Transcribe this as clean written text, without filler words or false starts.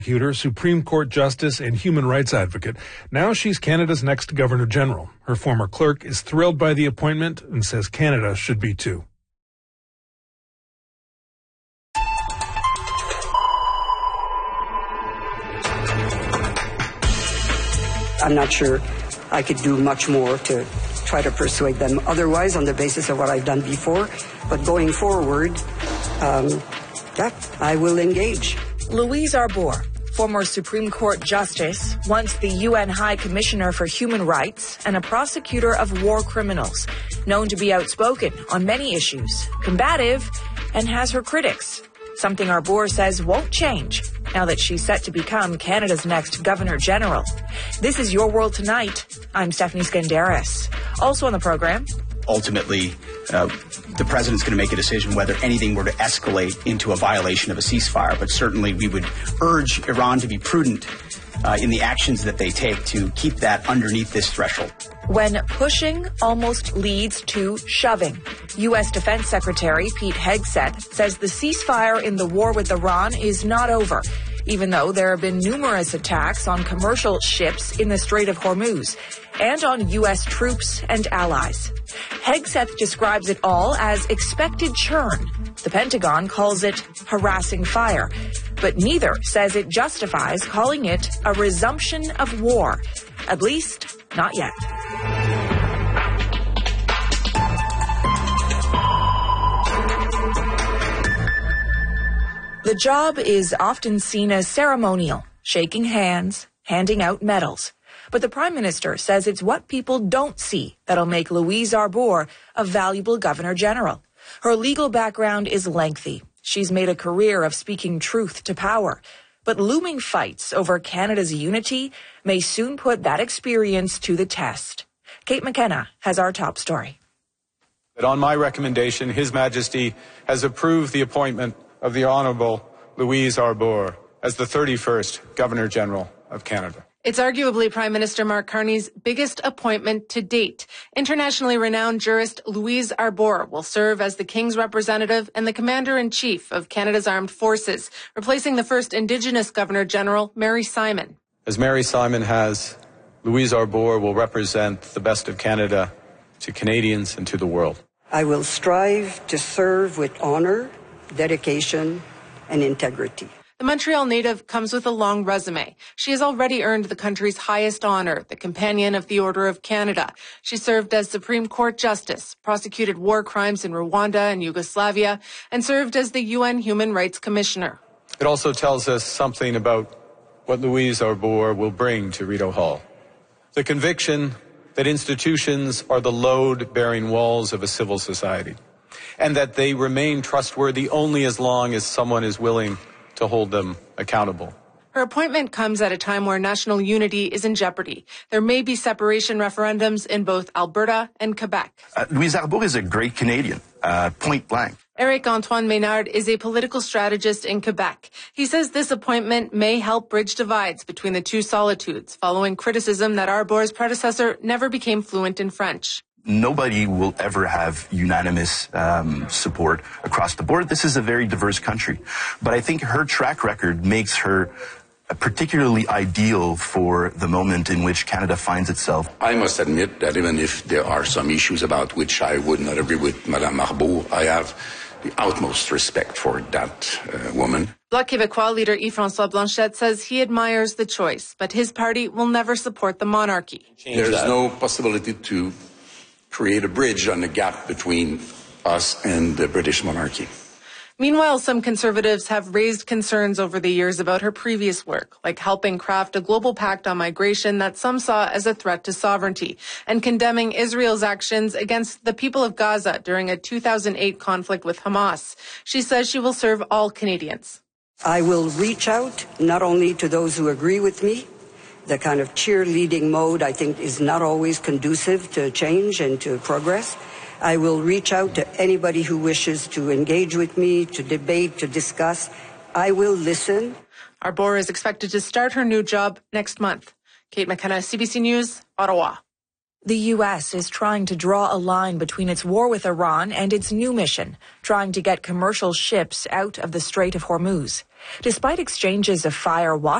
Supreme Court Justice and human rights advocate. Now she's Canada's next Governor General. Her former clerk is thrilled by the appointment and says Canada should be too. I'm not sure I could do much more to try to persuade them otherwise on the basis of what I've done before. But going forward, I will engage. Louise Arbour, former Supreme Court Justice, once the UN High Commissioner for Human Rights and a prosecutor of war criminals, known to be outspoken on many issues, combative, and has her critics. Something Arbour says won't change now that she's set to become Canada's next Governor General. This is Your World Tonight. I'm Stephanie Skandaris. Also on the program, ultimately, the president's going to make a decision whether anything were to escalate into a violation of a ceasefire. But certainly we would urge Iran to be prudent in the actions that they take to keep that underneath this threshold. When pushing almost leads to shoving, U.S. Defense Secretary Pete Hegseth says the ceasefire in the war with Iran is not over, even though there have been numerous attacks on commercial ships in the Strait of Hormuz and on U.S. troops and allies. Hegseth describes it all as expected churn. The Pentagon calls it harassing fire, but neither says it justifies calling it a resumption of war, at least not yet. The job is often seen as ceremonial, shaking hands, handing out medals. But the Prime Minister says it's what people don't see that'll make Louise Arbour a valuable Governor General. Her legal background is lengthy. She's made a career of speaking truth to power. But looming fights over Canada's unity may soon put that experience to the test. Kate McKenna has our top story. But on my recommendation, His Majesty has approved the appointment of the Honourable Louise Arbour as the 31st Governor General of Canada. It's arguably Prime Minister Mark Carney's biggest appointment to date. Internationally renowned jurist Louise Arbour will serve as the King's representative and the Commander-in-Chief of Canada's Armed Forces, replacing the first Indigenous Governor-General, Mary Simon. As Mary Simon has, Louise Arbour will represent the best of Canada to Canadians and to the world. I will strive to serve with honor, dedication, and integrity. The Montreal native comes with a long resume. She has already earned the country's highest honor, the Companion of the Order of Canada. She served as Supreme Court Justice, prosecuted war crimes in Rwanda and Yugoslavia, and served as the UN Human Rights Commissioner. It also tells us something about what Louise Arbour will bring to Rideau Hall. The conviction that institutions are the load-bearing walls of a civil society, and that they remain trustworthy only as long as someone is willing to hold them accountable. Her appointment comes at a time where national unity is in jeopardy. There may be separation referendums in both Alberta and Quebec. Louise Arbour is a great Canadian, point blank. Éric-Antoine Ménard is a political strategist in Quebec. He says this appointment may help bridge divides between the two solitudes, following criticism that Arbour's predecessor never became fluent in French. Nobody will ever have unanimous support across the board. This is a very diverse country. But I think her track record makes her particularly ideal for the moment in which Canada finds itself. I must admit that even if there are some issues about which I would not agree with Madame Arbour, I have the utmost respect for that woman. Bloc Québécois leader Yves-François Blanchet says he admires the choice, but his party will never support the monarchy. There's no possibility to create a bridge on the gap between us and the British monarchy. Meanwhile, some conservatives have raised concerns over the years about her previous work, like helping craft a global pact on migration that some saw as a threat to sovereignty, and condemning Israel's actions against the people of Gaza during a 2008 conflict with Hamas. She says she will serve all Canadians. I will reach out not only to those who agree with me. The kind of cheerleading mode, I think, is not always conducive to change and to progress. I will reach out to anybody who wishes to engage with me, to debate, to discuss. I will listen. Arbour is expected to start her new job next month. Kate McKenna, CBC News, Ottawa. The U.S. is trying to draw a line between its war with Iran and its new mission, trying to get commercial ships out of the Strait of Hormuz. Despite exchanges of fire,